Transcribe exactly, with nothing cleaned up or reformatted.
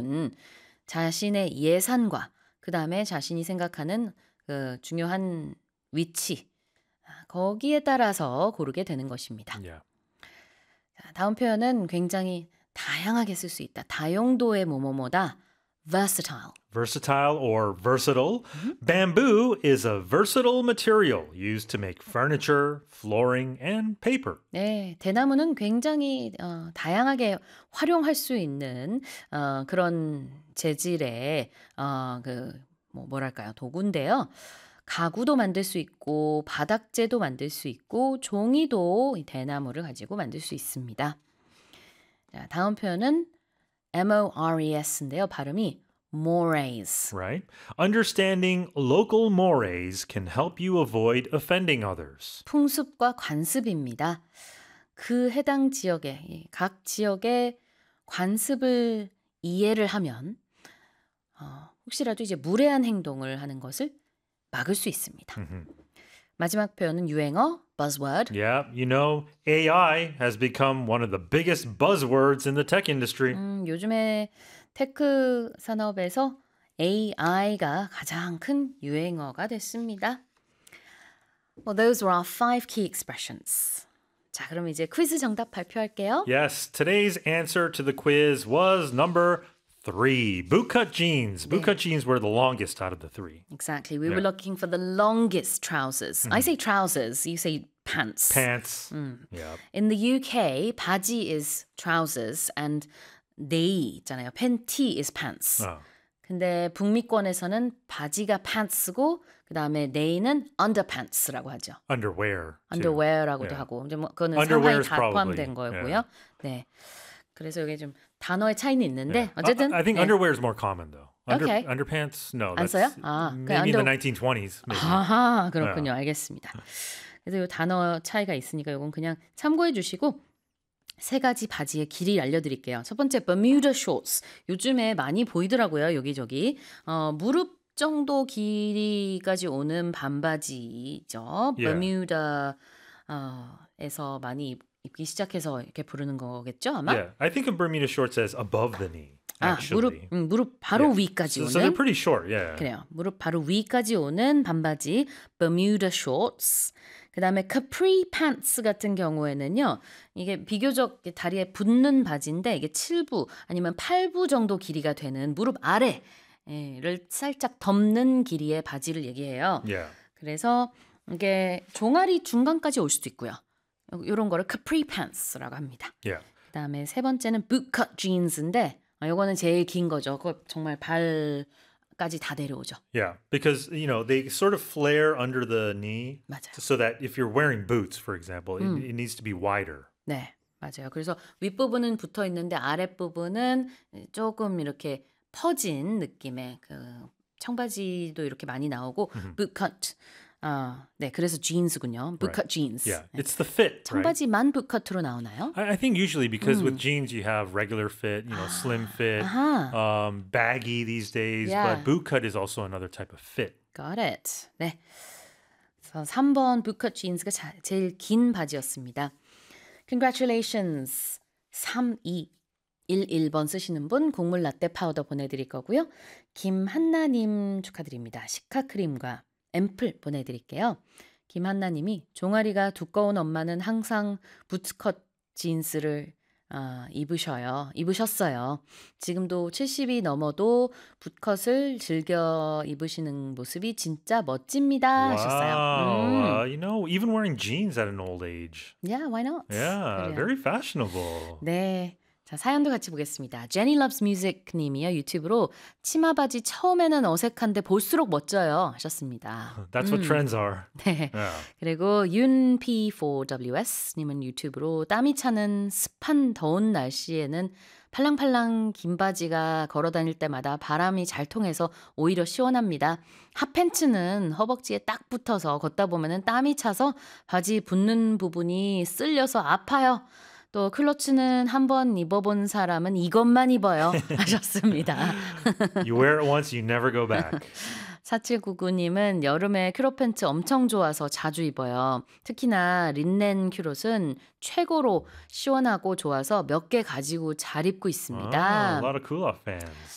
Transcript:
것은 자신의 예산과 그 다음에 자신이 생각하는 그 중요한 위치 거기에 따라서 고르게 되는 것입니다. Yeah. 자, 다음 표현은 굉장히 다양하게 쓸 수 있다. 다용도의 뭐뭐뭐다. versatile. Versatile or versatile. Bamboo is a versatile material used to make furniture, flooring, and paper. 네, 대나무는 굉장히 어, 다양하게 활용할 수 있는 어, 그런 재질의 어, 그 뭐, 뭐랄까요 도구인데요. 가구도 만들 수 있고 바닥재도 만들 수 있고 종이도 이 대나무를 가지고 만들 수 있습니다. 자, 다음 표현은 M-O-R-E-S인데요. 발음이 mores. Right? Understanding local mores can help you avoid offending others. 풍습과 관습입니다. 그 해당 지역의 이 각 지역의 관습을 이해를 하면 어, 혹시라도 이제 무례한 행동을 하는 것을 막을 수 있습니다. 마지막 표현은 유행어 buzzword. Yeah, you know, A I has become one of the biggest buzzwords in the tech industry. 음, 요즘에 테크 산업에서 에이아이가 가장 큰 유행어가 됐습니다. Well, those were our five key expressions. 자, 그럼 이제 퀴즈 정답 발표할게요. Yes, today's answer to the quiz was number three. Bootcut jeans. Bootcut jeans were the longest out of the three. Exactly. We were Yeah. looking for the longest trousers. I say trousers, you say pants. Pants. Yeah. In the U K, 바지 is trousers and they 있잖아요. 팬티 is pants. Oh. 근데 북미권에서는 바지가 pants고 그다음에 they는 underpants라고 하죠. Underwear. too. underwear라고도 Yeah. 하고 이제 뭐 그거는 Underwear 상하이 is 다 포함된 probably, 거고요. 네. 그래서 이게 좀 단어의 차이는 있는데 Yeah. 어쨌든 I, I think 네. underwear is more common though. Under, Okay. Underpants? No. 안 That's 써요? 아, 그냥 maybe in the under- nineteen twenties. Maybe. 아하, 그렇군요. 알겠습니다. 그래서 이 단어 차이가 있으니까 이건 그냥 참고해 주시고 세 가지 바지의 길이 알려드릴게요. 첫 번째, Bermuda shorts. 요즘에 많이 보이더라고요, 여기저기. 어, 무릎 정도 길이까지 오는 반바지죠. Yeah. Bermuda에서 많이 입기 시작해서 이렇게 부르는 거겠죠, 아마? Yeah. I think of Bermuda shorts as above the knee. 아, 무릎, Actually. 음, 무릎 바로 Yeah. 위까지 So, so they're 오는. pretty short. Yeah. 그래요. 무릎 바로 위까지 오는 반바지 Bermuda shorts. 그다음에 capri pants 같은 경우에는요. 이게 비교적 다리에 붙는 바지인데 이게 칠 부 아니면 팔 부 정도 길이가 되는 무릎 아래를 살짝 덮는 길이의 바지를 얘기해요. Yeah. 그래서 이게 종아리 중간까지 올 수도 있고요. 이런 거를 capri pants라고 합니다. Yeah. 그다음에 세 번째는 bootcut jeans인데 아, 요거는 제일 긴 거죠. 그거 정말 발까지 다 내려오죠. Yeah, because you know they sort of flare under the knee, 맞아요. so that if you're wearing boots, for example, it, it needs to be wider. 네, 맞아요. 그래서 윗부분은 붙어 있는데 아랫부분은 조금 이렇게 퍼진 느낌의 그 청바지도 이렇게 많이 나오고 bootcut. 아, 네, 그래서 jeans군요. bootcut jeans. Yeah, 네. it's the fit, right? 청바지만 bootcut으로 나오나요? I, I think usually because with jeans you have regular fit, you know, slim fit, 아하. um, baggy these days, Yeah. but boot cut is also another type of fit. Got it. 네. 그래서 삼 번 bootcut jeans가 자, 제일 긴 바지였습니다. Congratulations. 삼이일일 번 쓰시는 분 곡물 라떼 파우더 보내드릴 거고요. 김한나님 축하드립니다. 시카크림과 앰플 보내드릴게요. 김한나님이 종아리가 두꺼운 엄마는 항상 부츠컷 진스를 아, 입으셔요. 입으셨어요. 지금도 칠십이 넘어도 붓컷을 즐겨 입으시는 모습이 진짜 멋집니다. 하셨어요. Wow, uh, you know, even wearing jeans at an old age. Yeah, why not? Yeah, 그래요. very fashionable. 네. 자, 사연도 같이 보겠습니다. Jenny Loves Music 님이요. 유튜브로 치마 바지 처음에는 어색한데 볼수록 멋져요. 하셨습니다. That's what trends are. 네. Yeah. 그리고 윤피 포 더블유 에스 님은 유튜브로 땀이 차는 습한 더운 날씨에는 팔랑팔랑 긴 바지가 걸어 다닐 때마다 바람이 잘 통해서 오히려 시원합니다. 핫팬츠는 허벅지에 딱 붙어서 걷다 보면은 땀이 차서 바지 붙는 부분이 쓸려서 아파요. 또 클러치는 한번 입어본 사람은 이것만 입어요. 하셨습니다. You wear it once, you never go back. 사칠구구 님은 여름에 큐롯 팬츠 엄청 좋아서 자주 입어요. 특히나 린넨 큐롯은 최고로 시원하고 좋아서 몇 개 가지고 잘 입고 Ah, 있습니다. a lot of cool-off fans.